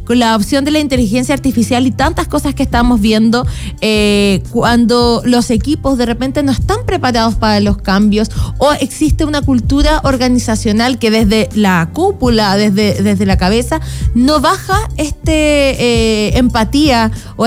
con la adopción de la inteligencia artificial y tantas cosas que estamos viendo, cuando los equipos de repente no están preparados para los cambios o existe una cultura organizacional que desde la cúpula, desde la cabeza, no baja empatía o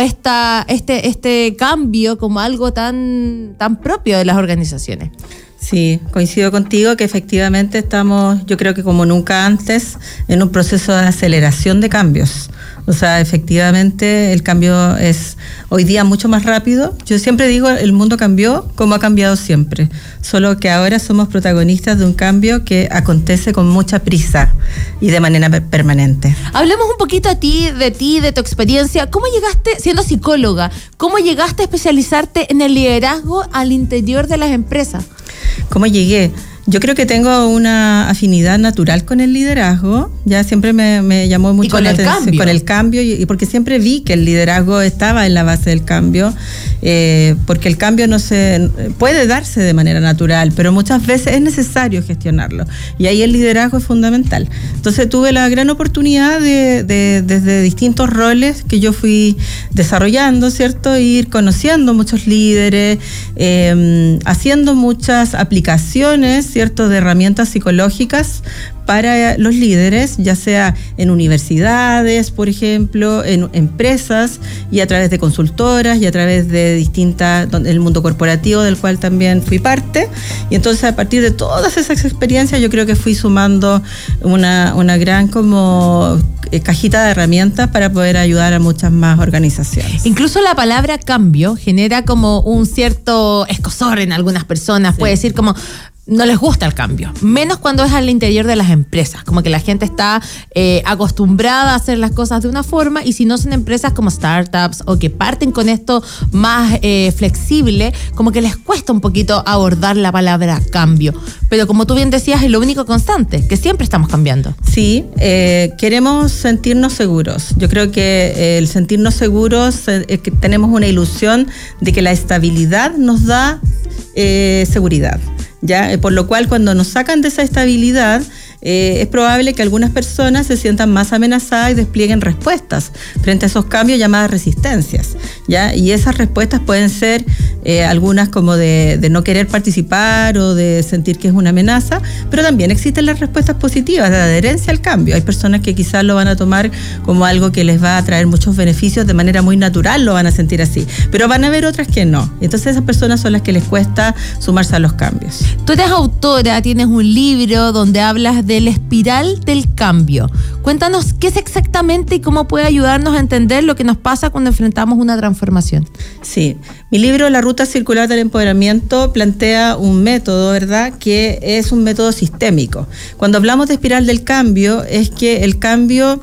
este cambio como algo tan propio de las organizaciones. Sí, coincido contigo que efectivamente estamos, yo creo que como nunca antes, en un proceso de aceleración de cambios. O sea, efectivamente el cambio es hoy día mucho más rápido. Yo siempre digo, el mundo cambió como ha cambiado siempre, solo que ahora somos protagonistas de un cambio que acontece con mucha prisa y de manera permanente. Hablemos un poquito de ti, de tu experiencia. ¿Cómo llegaste, siendo psicóloga, cómo llegaste a especializarte en el liderazgo al interior de las empresas? ¿Cómo llegué? Yo creo que tengo una afinidad natural con el liderazgo, ya siempre me llamó mucho la atención con el cambio y porque siempre vi que el liderazgo estaba en la base del cambio, porque el cambio no se puede darse de manera natural, pero muchas veces es necesario gestionarlo y ahí el liderazgo es fundamental. Entonces tuve la gran oportunidad desde distintos roles que yo fui desarrollando, ¿cierto? Ir conociendo muchos líderes, haciendo muchas aplicaciones, ¿cierto?, de herramientas psicológicas para los líderes, ya sea en universidades, por ejemplo, en empresas y a través de consultoras y a través de distintas, el mundo corporativo del cual también fui parte. Y entonces a partir de todas esas experiencias yo creo que fui sumando una gran como cajita de herramientas para poder ayudar a muchas más organizaciones. Incluso la palabra cambio genera como un cierto escozor en algunas personas, sí. Puede decir como no les gusta el cambio, menos cuando es al interior de las empresas, como que la gente está acostumbrada a hacer las cosas de una forma y si no son empresas como startups o que parten con esto más flexible, como que les cuesta un poquito abordar la palabra cambio, pero como tú bien decías es lo único constante, que siempre estamos cambiando. Sí, queremos sentirnos seguros. Yo creo que el sentirnos seguros, que tenemos una ilusión de que la estabilidad nos da seguridad. ¿Ya? Por lo cual cuando nos sacan de esa estabilidad es probable que algunas personas se sientan más amenazadas y desplieguen respuestas frente a esos cambios llamadas resistencias, ¿ya? Y esas respuestas pueden ser algunas como de no querer participar o de sentir que es una amenaza, pero también existen las respuestas positivas de adherencia al cambio. Hay personas que quizás lo van a tomar como algo que les va a traer muchos beneficios de manera muy natural, lo van a sentir así, pero van a haber otras que no. Entonces esas personas son las que les cuesta sumarse a los cambios. Tú eres autora, tienes un libro donde hablas de la espiral del cambio. Cuéntanos qué es exactamente y cómo puede ayudarnos a entender lo que nos pasa cuando enfrentamos una transformación. Sí, mi libro La Ruta Circular del Empoderamiento plantea un método, ¿verdad?, que es un método sistémico. Cuando hablamos de espiral del cambio, es que el cambio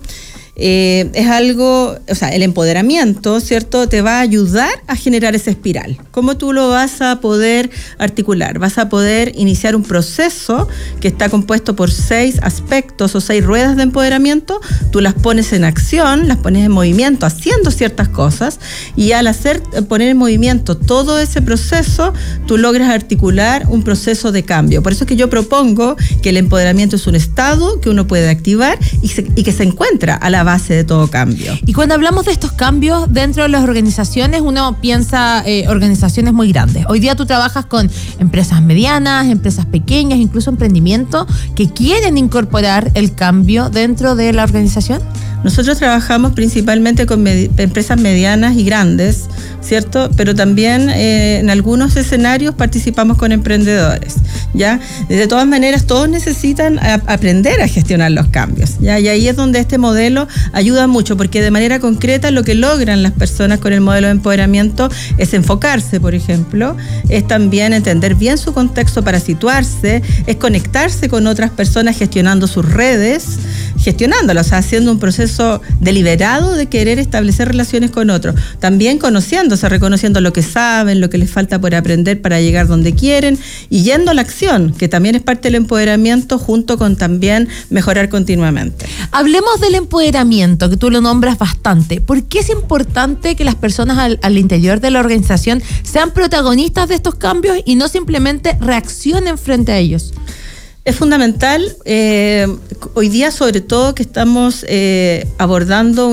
es algo, o sea, el empoderamiento, ¿cierto?, te va a ayudar a generar esa espiral. ¿Cómo tú lo vas a poder articular? Vas a poder iniciar un proceso que está compuesto por 6 aspectos o 6 ruedas de empoderamiento. Tú las pones en acción, las pones en movimiento, haciendo ciertas cosas, y al poner en movimiento todo ese proceso, tú logras articular un proceso de cambio. Por eso es que yo propongo que el empoderamiento es un estado que uno puede activar y que se encuentra a la base de todo cambio. Y cuando hablamos de estos cambios dentro de las organizaciones, uno piensa organizaciones muy grandes. Hoy día tú trabajas con empresas medianas, empresas pequeñas, incluso emprendimientos que quieren incorporar el cambio dentro de la organización. Nosotros trabajamos principalmente con empresas medianas y grandes, ¿cierto? Pero también en algunos escenarios participamos con emprendedores, ¿ya? De todas maneras, todos necesitan aprender a gestionar los cambios, ¿ya? Y ahí es donde este modelo ayuda mucho, porque de manera concreta lo que logran las personas con el modelo de empoderamiento es enfocarse, por ejemplo, es también entender bien su contexto para situarse, es conectarse con otras personas gestionando sus redes, gestionándolas, o sea, haciendo un proceso deliberado de querer establecer relaciones con otros, también conociéndose, reconociendo lo que saben, lo que les falta por aprender para llegar donde quieren y yendo a la acción, que también es parte del empoderamiento, junto con también mejorar continuamente. Hablemos del empoderamiento, que tú lo nombras bastante. ¿Por qué es importante que las personas al interior de la organización sean protagonistas de estos cambios y no simplemente reaccionen frente a ellos? Es fundamental, hoy día sobre todo que estamos abordando